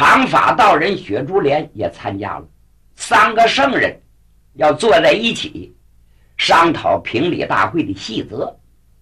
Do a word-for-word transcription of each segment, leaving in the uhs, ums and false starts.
长发道人薛竹莲也参加了，三个圣人要坐在一起商讨评理大会的细则。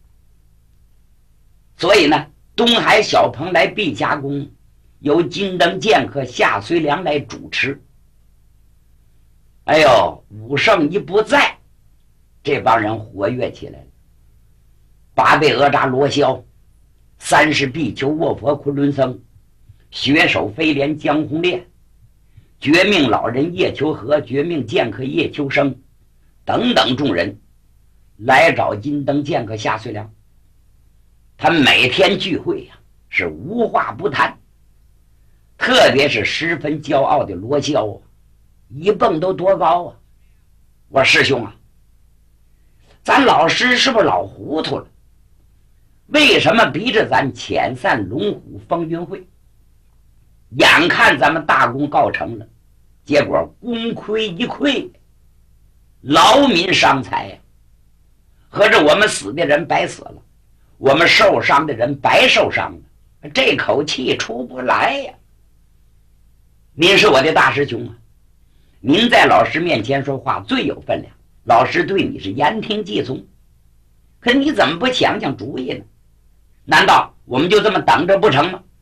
所以呢，东海小蓬莱碧霞宫由金灯剑客夏遂良来主持。哎呦，武圣一不在，这帮人活跃起来了。八倍哪吒罗霄，三世比丘卧佛昆仑僧，雪手飞廉江红烈，绝命老人叶秋和，绝命剑客叶秋生等等众人来找金灯剑客夏遂良。他每天聚会呀、啊，是无话不谈，特别是十分骄傲的罗霄啊，一蹦都多高啊！我说师兄啊，咱老师是不是老糊涂了？为什么逼着咱遣散龙虎风云会？眼看咱们大功告成了，结果功亏一篑，劳民伤财呀！合着我们死的人白死了，我们受伤的人白受伤了，这口气出不来呀！您是我的大师兄啊，您在老师面前说话最有分量，老师对你是言听计从，可你怎么不想想主意呢？难道我们就这么等着不成吗？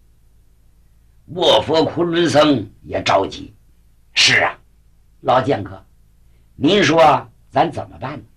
卧佛昆仑僧也着急。是啊，老剑客，您说咱怎么办呢？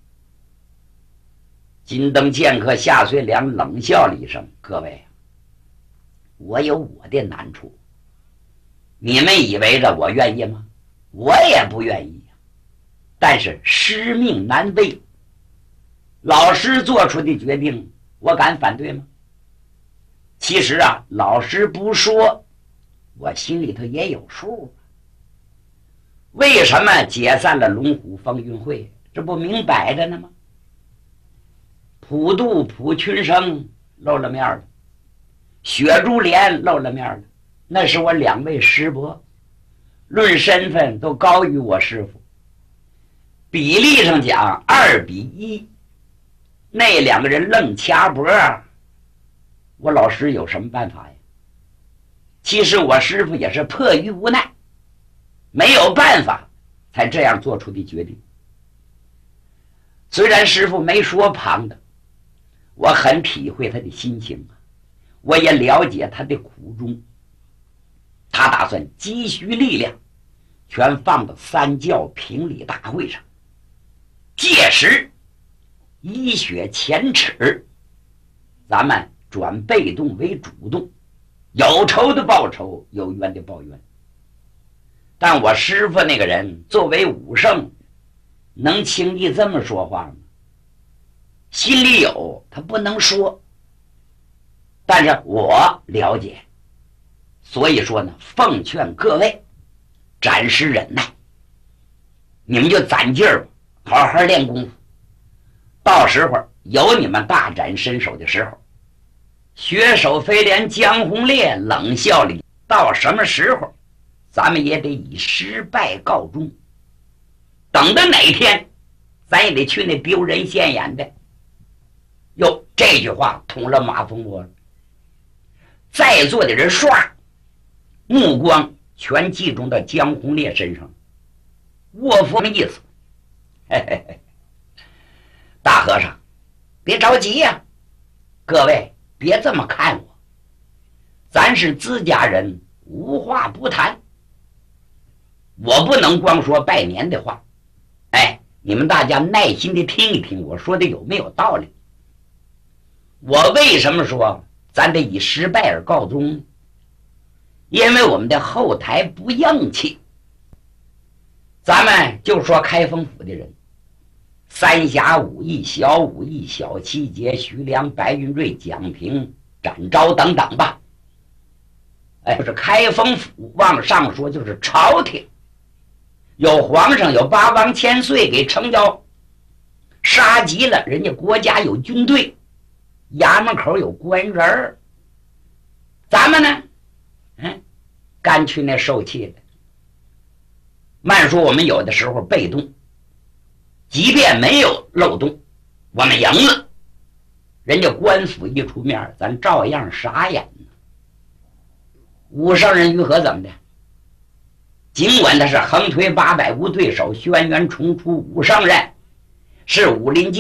金灯剑客夏遂良冷笑了一声：各位，我有我的难处，你们以为着我愿意吗？我也不愿意呀。但是师命难违，老师做出的决定我敢反对吗？其实啊，老师不说，我心里头也有数。为什么解散了龙虎风云会？这不明摆着呢吗？普渡普群生露了面了，雪珠莲露了面了，那是我两位师伯，论身份都高于我师父，比例上讲二比一，那两个人愣掐脖，我老师有什么办法呀？其实我师父也是迫于无奈，没有办法才这样做出的决定。虽然师父没说旁的，我很体会他的心情啊，我也了解他的苦衷。他打算积蓄力量，全放到三教评理大会上，届时以雪前耻，咱们转被动为主动，有仇的报仇，有冤的报冤。但我师父那个人作为武圣，能轻易这么说话吗？心里有，他不能说，但是我了解，所以说呢，奉劝各位暂时忍耐，你们就攒劲儿，好好练功夫，到时候有你们大展身手的时候。雪手飞廉江红烈冷笑里，到什么时候咱们也得以失败告终，等到哪天咱也得去那丢人现眼的。哟，这句话捅了马蜂窝了，在座的人唰目光全集中到江红烈身上。卧佛的意思，嘿嘿嘿，大和尚别着急呀、啊，各位别这么看我，咱是自家人，无话不谈，我不能光说拜年的话。哎，你们大家耐心的听一听我说的有没有道理。我为什么说咱得以失败而告终呢？因为我们的后台不硬气。咱们就说开封府的人，三峡武艺、小武艺、小七节、徐良、白云瑞、蒋平、展昭等等吧。哎，就是开封府往上说就是朝廷，有皇上有八王千岁给撑腰，杀急了人家国家有军队，衙门口有官人儿。咱们呢，嗯，干去那受气的。慢说我们有的时候被动，即便没有漏洞，我们赢了，人家官府一出面，咱照样傻眼呢。 武圣人如何怎么的？尽管他是横推八百无对手，轩辕重出武圣人，是武林界